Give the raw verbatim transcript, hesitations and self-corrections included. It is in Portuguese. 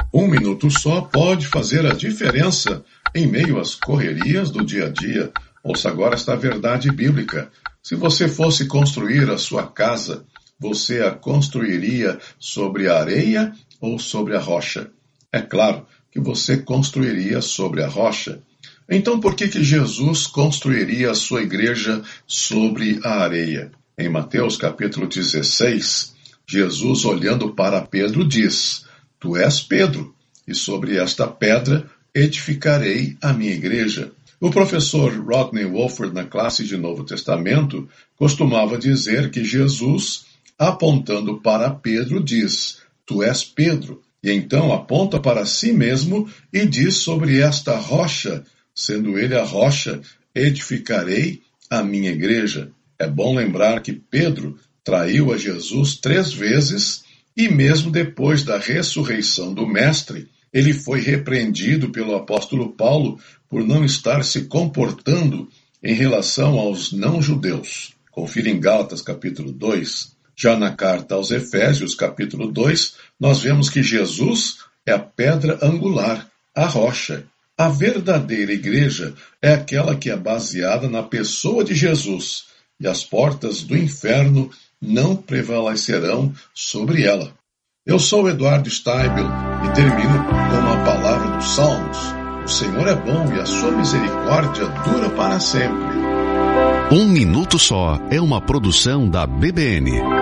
Um minuto só pode fazer a diferença em meio às correrias do dia a dia. Ouça agora esta verdade bíblica. Se você fosse construir a sua casa, você a construiria sobre a areia ou sobre a rocha? É claro que você construiria sobre a rocha. Então por que que Jesus construiria a sua igreja sobre a areia? Em Mateus capítulo dezesseis, Jesus, olhando para Pedro, diz: Tu és Pedro, e sobre esta pedra edificarei a minha igreja. O professor Rodney Wolford, na classe de Novo Testamento, costumava dizer que Jesus, apontando para Pedro, diz: Tu és Pedro, e então aponta para si mesmo e diz sobre esta rocha, sendo ele a rocha, edificarei a minha igreja. É bom lembrar que Pedro traiu a Jesus três vezes e mesmo depois da ressurreição do Mestre, ele foi repreendido pelo apóstolo Paulo por não estar se comportando em relação aos não-judeus. Confira em Gálatas capítulo dois. Já na carta aos Efésios capítulo dois, nós vemos que Jesus é a pedra angular, a rocha. A verdadeira igreja é aquela que é baseada na pessoa de Jesus, e as portas do inferno não prevalecerão sobre ela. Eu sou Eduardo Steibel e termino com a palavra dos Salmos. O Senhor é bom e a sua misericórdia dura para sempre. Um Minuto Só é uma produção da B B N.